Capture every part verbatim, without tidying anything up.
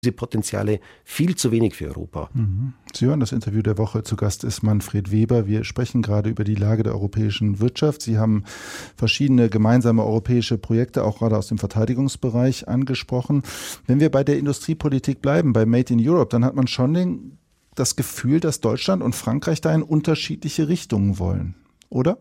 diese Potenziale viel zu wenig für Europa. Mhm. Sie hören das Interview der Woche. Zu Gast ist Manfred Weber. Wir sprechen gerade über die Lage der europäischen Wirtschaft. Sie haben verschiedene gemeinsame europäische Projekte, auch gerade aus dem Verteidigungsbereich, angesprochen. Wenn wir bei der Industriepolitik bleiben, bei Made in Europe, dann hat man schon den, das Gefühl, dass Deutschland und Frankreich da in unterschiedliche Richtungen wollen, oder?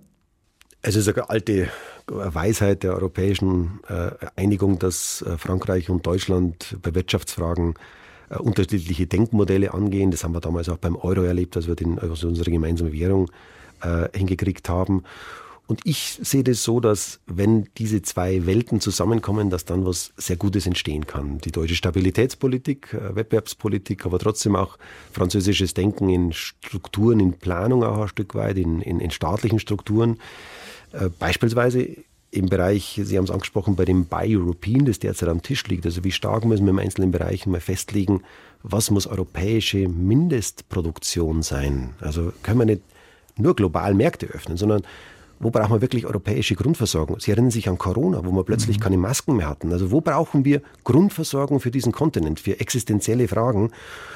Es ist eine alte Weisheit der europäischen äh, Einigung, dass äh, Frankreich und Deutschland bei Wirtschaftsfragen äh, unterschiedliche Denkmodelle angehen. Das haben wir damals auch beim Euro erlebt, als wir den, also unsere gemeinsame Währung äh, hingekriegt haben. Und ich sehe das so, dass wenn diese zwei Welten zusammenkommen, dass dann was sehr Gutes entstehen kann. Die deutsche Stabilitätspolitik, äh, Wettbewerbspolitik, aber trotzdem auch französisches Denken in Strukturen, in Planung auch ein Stück weit, in, in, in staatlichen Strukturen. Äh, beispielsweise im Bereich, Sie haben es angesprochen, bei dem Buy European, das derzeit am Tisch liegt. Also wie stark müssen wir im einzelnen Bereichen mal festlegen, was muss europäische Mindestproduktion sein? Also können wir nicht nur global Märkte öffnen, sondern wo brauchen wir wirklich europäische Grundversorgung? Sie erinnern sich an Corona, wo wir plötzlich mhm. keine Masken mehr hatten. Also wo brauchen wir Grundversorgung für diesen Kontinent, für existenzielle Fragen?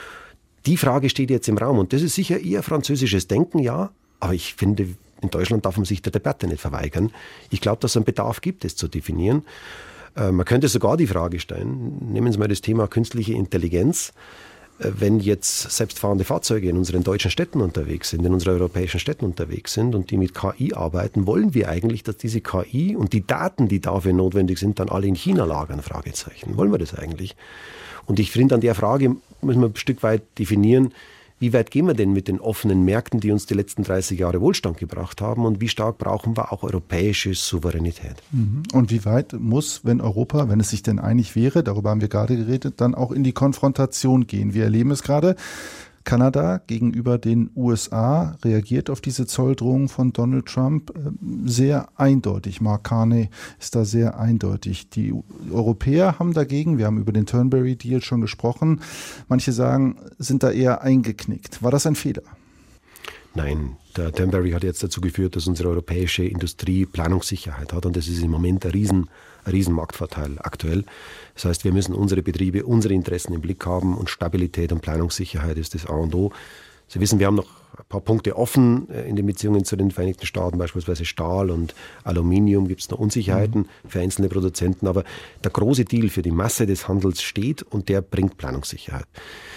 Die Frage steht jetzt im Raum und das ist sicher eher französisches Denken, ja, aber ich finde, in Deutschland darf man sich der Debatte nicht verweigern. Ich glaube, dass es einen Bedarf gibt, das zu definieren. Äh, man könnte sogar die Frage stellen, nehmen Sie mal das Thema künstliche Intelligenz. Äh, wenn jetzt selbstfahrende Fahrzeuge in unseren deutschen Städten unterwegs sind, in unseren europäischen Städten unterwegs sind und die mit K I arbeiten, wollen wir eigentlich, dass diese K I und die Daten, die dafür notwendig sind, dann alle in China lagern? Fragezeichen. Wollen wir das eigentlich? Und ich finde, an der Frage müssen wir ein Stück weit definieren, wie weit gehen wir denn mit den offenen Märkten, die uns die letzten dreißig Jahre Wohlstand gebracht haben und wie stark brauchen wir auch europäische Souveränität? Und wie weit muss, wenn Europa, wenn es sich denn einig wäre, darüber haben wir gerade geredet, dann auch in die Konfrontation gehen? Wir erleben es gerade. Kanada gegenüber den U S A reagiert auf diese Zolldrohung von Donald Trump sehr eindeutig. Mark Carney ist da sehr eindeutig. Die Europäer haben dagegen, wir haben über den Turnberry-Deal schon gesprochen, manche sagen, sind da eher eingeknickt. War das ein Fehler? Nein, der Turnberry hat jetzt dazu geführt, dass unsere europäische Industrie Planungssicherheit hat und das ist im Moment ein Riesen, ein Riesenmarktvorteil aktuell. Das heißt, wir müssen unsere Betriebe, unsere Interessen im Blick haben und Stabilität und Planungssicherheit ist das A und O. Sie wissen, wir haben noch ein paar Punkte offen in den Beziehungen zu den Vereinigten Staaten, beispielsweise Stahl und Aluminium, gibt es noch Unsicherheiten mhm. für einzelne Produzenten, aber der große Deal für die Masse des Handels steht und der bringt Planungssicherheit.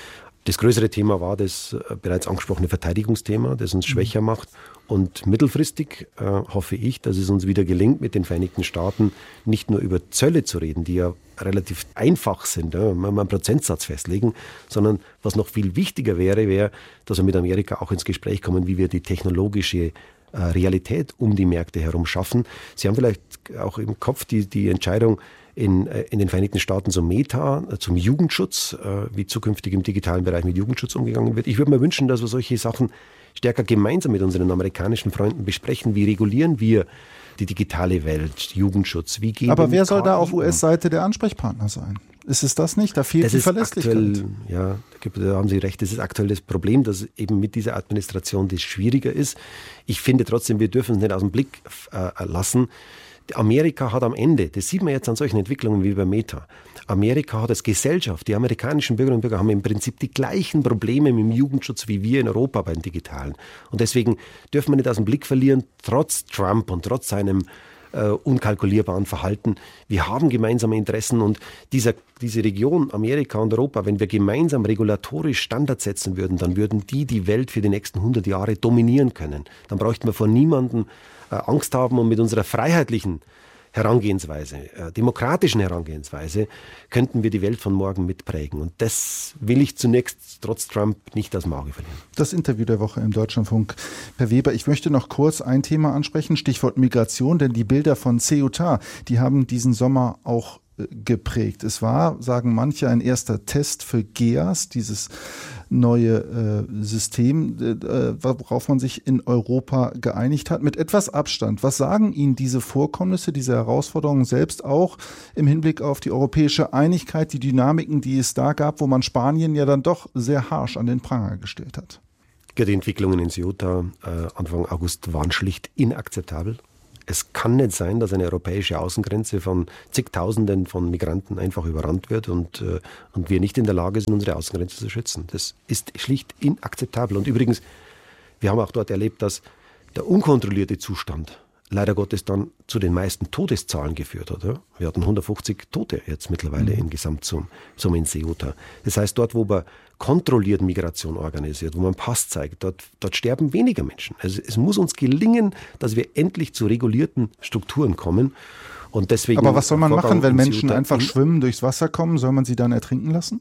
Das größere Thema war das bereits angesprochene Verteidigungsthema, das uns schwächer macht. Und mittelfristig äh, hoffe ich, dass es uns wieder gelingt, mit den Vereinigten Staaten nicht nur über Zölle zu reden, die ja relativ einfach sind, ja, wenn wir einen Prozentsatz festlegen, sondern was noch viel wichtiger wäre, wäre, dass wir mit Amerika auch ins Gespräch kommen, wie wir die technologische äh, Realität um die Märkte herum schaffen. Sie haben vielleicht auch im Kopf die, die Entscheidung, In, in den Vereinigten Staaten zum Meta, zum Jugendschutz, wie zukünftig im digitalen Bereich mit Jugendschutz umgegangen wird. Ich würde mir wünschen, dass wir solche Sachen stärker gemeinsam mit unseren amerikanischen Freunden besprechen. Wie regulieren wir die digitale Welt, Jugendschutz? Wie gehen Aber wer soll da auf U S-Seite der Ansprechpartner sein? Ist es das nicht? Da fehlt das die ist Verlässlichkeit. Aktuell, ja, da haben Sie recht. Das ist aktuell das Problem, dass eben mit dieser Administration das schwieriger ist. Ich finde trotzdem, wir dürfen es nicht aus dem Blick äh, lassen. Amerika hat am Ende, das sieht man jetzt an solchen Entwicklungen wie bei Meta, Amerika hat als Gesellschaft, die amerikanischen Bürgerinnen und Bürger haben im Prinzip die gleichen Probleme mit dem Jugendschutz wie wir in Europa beim Digitalen. Und deswegen dürfen wir nicht aus dem Blick verlieren, trotz Trump und trotz seinem äh, unkalkulierbaren Verhalten, wir haben gemeinsame Interessen und dieser, diese Region, Amerika und Europa, wenn wir gemeinsam regulatorisch Standards setzen würden, dann würden die die Welt für die nächsten hundert Jahre dominieren können. Dann bräuchten wir vor niemandem Angst haben und mit unserer freiheitlichen Herangehensweise, äh, demokratischen Herangehensweise, könnten wir die Welt von morgen mitprägen. Und das will ich zunächst trotz Trump nicht aus dem Auge verlieren. Das Interview der Woche im Deutschlandfunk. Herr Weber, ich möchte noch kurz ein Thema ansprechen, Stichwort Migration, denn die Bilder von Ceuta, die haben diesen Sommer auch geprägt. Es war, sagen manche, ein erster Test für GEAS, dieses neue äh, System, äh, worauf man sich in Europa geeinigt hat, mit etwas Abstand. Was sagen Ihnen diese Vorkommnisse, diese Herausforderungen selbst auch im Hinblick auf die europäische Einigkeit, die Dynamiken, die es da gab, wo man Spanien ja dann doch sehr harsch an den Pranger gestellt hat? Ja, die Entwicklungen in Ceuta äh, Anfang August waren schlicht inakzeptabel. Es kann nicht sein, dass eine europäische Außengrenze von zigtausenden von Migranten einfach überrannt wird und, äh, und wir nicht in der Lage sind, unsere Außengrenze zu schützen. Das ist schlicht inakzeptabel. Und übrigens, wir haben auch dort erlebt, dass der unkontrollierte Zustand leider Gottes dann zu den meisten Todeszahlen geführt hat. Ja? Wir hatten hundertfünfzig Tote jetzt mittlerweile mhm. in Gesamtsumme in Ceuta. Das heißt, dort, wo man kontrolliert Migration organisiert, wo man Pass zeigt, dort, dort sterben weniger Menschen. Also es muss uns gelingen, dass wir endlich zu regulierten Strukturen kommen. Und deswegen Aber was soll man machen, wenn Menschen einfach schwimmen, durchs Wasser kommen? Soll man sie dann ertrinken lassen?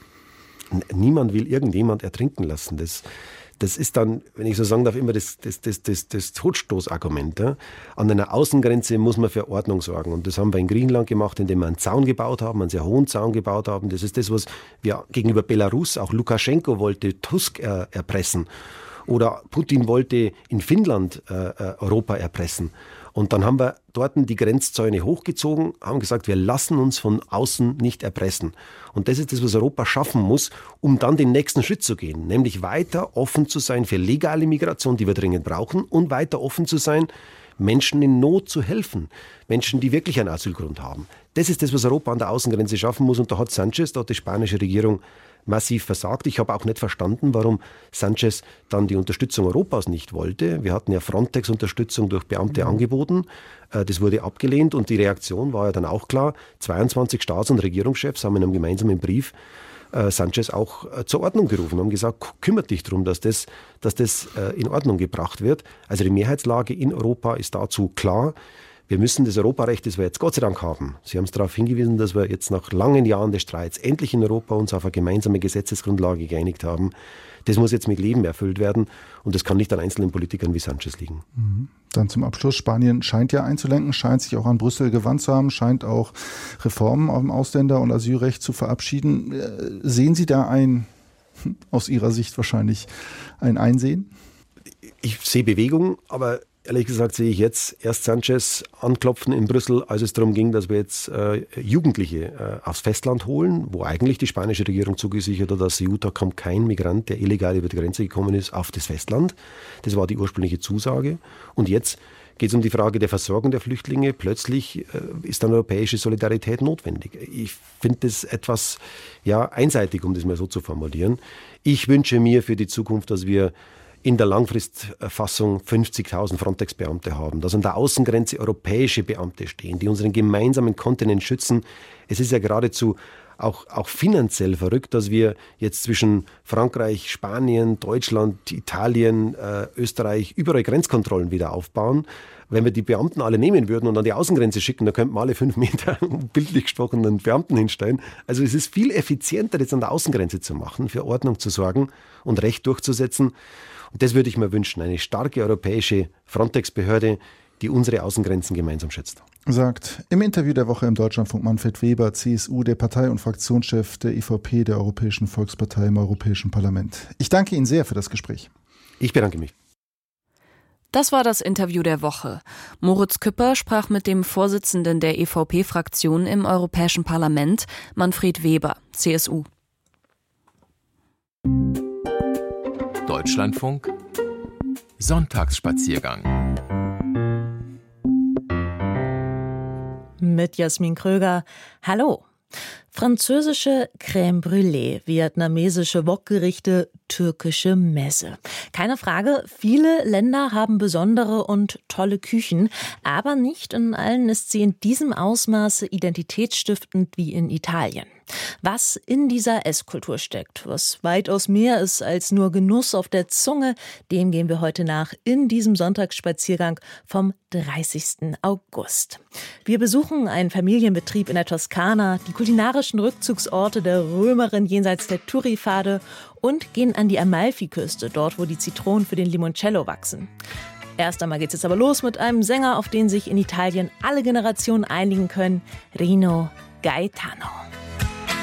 Niemand will irgendjemand ertrinken lassen. Das Das ist dann, wenn ich so sagen darf, immer das, das, das, das, das Totstoßargument. Ja. An einer Außengrenze muss man für Ordnung sorgen. Und das haben wir in Griechenland gemacht, indem wir einen Zaun gebaut haben, einen sehr hohen Zaun gebaut haben. Das ist das, was wir gegenüber Belarus, auch Lukaschenko wollte Tusk äh, erpressen. Oder Putin wollte in Finnland äh, Europa erpressen. Und dann haben wir dort die Grenzzäune hochgezogen, haben gesagt, wir lassen uns von außen nicht erpressen. Und das ist das, was Europa schaffen muss, um dann den nächsten Schritt zu gehen. Nämlich weiter offen zu sein für legale Migration, die wir dringend brauchen, und weiter offen zu sein, Menschen in Not zu helfen. Menschen, die wirklich einen Asylgrund haben. Das ist das, was Europa an der Außengrenze schaffen muss. Und da hat Sanchez, da hat die spanische Regierung massiv versagt. Ich habe auch nicht verstanden, warum Sanchez dann die Unterstützung Europas nicht wollte. Wir hatten ja Frontex-Unterstützung durch Beamte mhm. angeboten. Das wurde abgelehnt und die Reaktion war ja dann auch klar. zweiundzwanzig Staats- und Regierungschefs haben in einem gemeinsamen Brief Sanchez auch zur Ordnung gerufen, haben gesagt, kümmert dich darum, dass das, dass das in Ordnung gebracht wird. Also die Mehrheitslage in Europa ist dazu klar. Wir müssen das Europarecht, das wir jetzt Gott sei Dank haben, Sie haben es darauf hingewiesen, dass wir jetzt nach langen Jahren des Streits endlich in Europa uns auf eine gemeinsame Gesetzesgrundlage geeinigt haben. Das muss jetzt mit Leben erfüllt werden und das kann nicht an einzelnen Politikern wie Sanchez liegen. Dann zum Abschluss, Spanien scheint ja einzulenken, scheint sich auch an Brüssel gewandt zu haben, scheint auch Reformen am Ausländer- und Asylrecht zu verabschieden. Sehen Sie da ein, aus Ihrer Sicht wahrscheinlich, ein Einsehen? Ich sehe Bewegung, aber ehrlich gesagt sehe ich jetzt erst Sanchez anklopfen in Brüssel, als es darum ging, dass wir jetzt äh, Jugendliche äh, aufs Festland holen, wo eigentlich die spanische Regierung zugesichert hat, dass Ceuta kommt kein Migrant, der illegal über die Grenze gekommen ist, auf das Festland. Das war die ursprüngliche Zusage. Und jetzt geht es um die Frage der Versorgung der Flüchtlinge. Plötzlich äh, ist dann europäische Solidarität notwendig. Ich finde das etwas ja, einseitig, um das mal so zu formulieren. Ich wünsche mir für die Zukunft, dass wir in der Langfristfassung fünfzigtausend Frontex-Beamte haben, dass an der Außengrenze europäische Beamte stehen, die unseren gemeinsamen Kontinent schützen. Es ist ja geradezu auch, auch finanziell verrückt, dass wir jetzt zwischen Frankreich, Spanien, Deutschland, Italien, äh, Österreich überall Grenzkontrollen wieder aufbauen. Wenn wir die Beamten alle nehmen würden und an die Außengrenze schicken, dann könnten wir alle fünf Meter bildlich gesprochen einen Beamten hinstellen. Also es ist viel effizienter, jetzt an der Außengrenze zu machen, für Ordnung zu sorgen und Recht durchzusetzen. Und das würde ich mir wünschen, eine starke europäische Frontex-Behörde, die unsere Außengrenzen gemeinsam schützt. Sagt im Interview der Woche im Deutschlandfunk Manfred Weber, C S U, der Partei- und Fraktionschef der E V P, der Europäischen Volkspartei im Europäischen Parlament. Ich danke Ihnen sehr für das Gespräch. Ich bedanke mich. Das war das Interview der Woche. Moritz Küpper sprach mit dem Vorsitzenden der E V P-Fraktion im Europäischen Parlament, Manfred Weber, C S U. Deutschlandfunk Sonntagsspaziergang mit Jasmin Kröger. Hallo. Französische Crème Brûlée, vietnamesische Wokgerichte, türkische Messe. Keine Frage, viele Länder haben besondere und tolle Küchen, aber nicht in allen ist sie in diesem Ausmaße identitätsstiftend wie in Italien. Was in dieser Esskultur steckt, was weitaus mehr ist als nur Genuss auf der Zunge, dem gehen wir heute nach in diesem Sonntagsspaziergang vom dreißigsten August. Wir besuchen einen Familienbetrieb in der Toskana, die kulinarischen Rückzugsorte der Römerin jenseits der Turifade und gehen an die Amalfiküste, dort wo die Zitronen für den Limoncello wachsen. Erst einmal geht's jetzt aber los mit einem Sänger, auf den sich in Italien alle Generationen einigen können, Rino Gaetano.